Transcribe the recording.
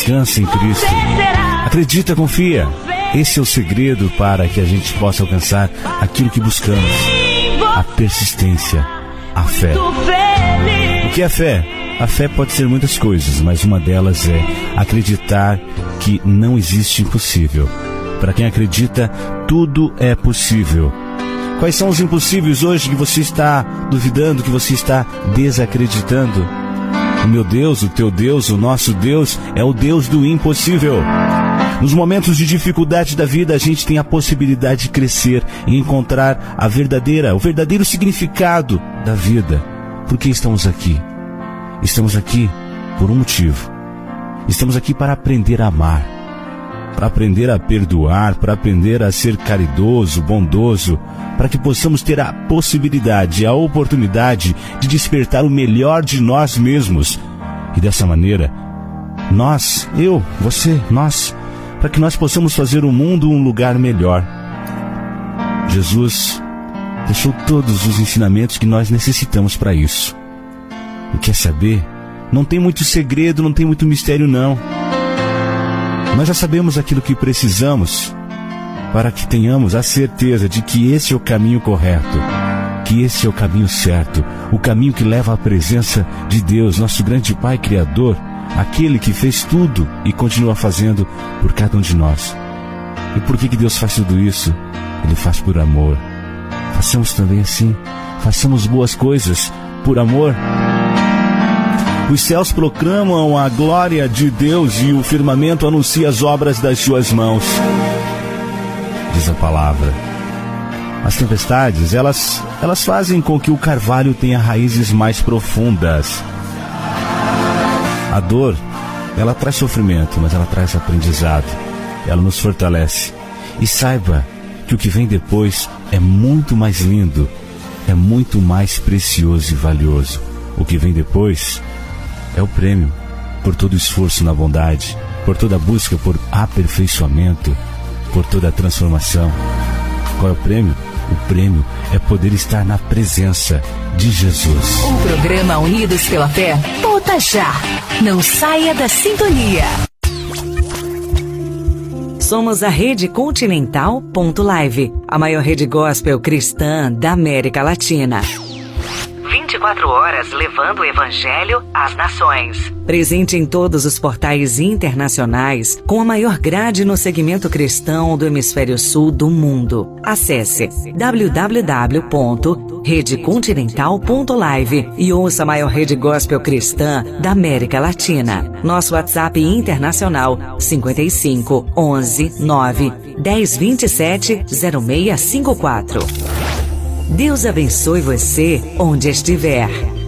descansa em Cristo. Acredita, confia. Esse é o segredo para que a gente possa alcançar aquilo que buscamos. A persistência, a fé. O que é fé? A fé pode ser muitas coisas, mas uma delas é acreditar que não existe impossível. Para quem acredita, tudo é possível. Quais são os impossíveis hoje que você está duvidando, que você está desacreditando? O meu Deus, o teu Deus, o nosso Deus é o Deus do impossível. Nos momentos de dificuldade da vida, a gente tem a possibilidade de crescer e encontrar o verdadeiro significado da vida. Por que estamos aqui? Estamos aqui por um motivo. Estamos aqui para aprender a amar, para aprender a perdoar, para aprender a ser caridoso, bondoso, para que possamos ter a possibilidade, a oportunidade de despertar o melhor de nós mesmos. E dessa maneira, nós, eu, você, nós, para que nós possamos fazer o mundo um lugar melhor. Jesus deixou todos os ensinamentos que nós necessitamos para isso. E quer saber? Não tem muito segredo, não tem muito mistério, não. Nós já sabemos aquilo que precisamos para que tenhamos a certeza de que esse é o caminho correto, que esse é o caminho certo, o caminho que leva à presença de Deus, nosso grande Pai Criador, aquele que fez tudo e continua fazendo por cada um de nós. E por que Deus faz tudo isso? Ele faz por amor. Façamos também assim, façamos boas coisas por amor. Os céus proclamam a glória de Deus e o firmamento anuncia as obras das suas mãos. Diz a palavra. As tempestades, elas fazem com que o carvalho tenha raízes mais profundas. A dor, ela traz sofrimento, mas ela traz aprendizado. Ela nos fortalece. E saiba que o que vem depois é muito mais lindo, é muito mais precioso e valioso. O que vem depois é o prêmio por todo o esforço na bondade, por toda a busca por aperfeiçoamento, por toda a transformação. Qual é o prêmio? O prêmio é poder estar na presença de Jesus. O programa Unidos pela Fé volta já. Não saia da sintonia. Somos a Rede Continental.live, a maior rede gospel cristã da América Latina. 24 horas levando o Evangelho às nações. Presente em todos os portais internacionais, com a maior grade no segmento cristão do hemisfério sul do mundo. Acesse www.redecontinental.live e ouça a maior rede gospel cristã da América Latina. Nosso WhatsApp internacional 55 11 9 10 27 0654. Deus abençoe você onde estiver.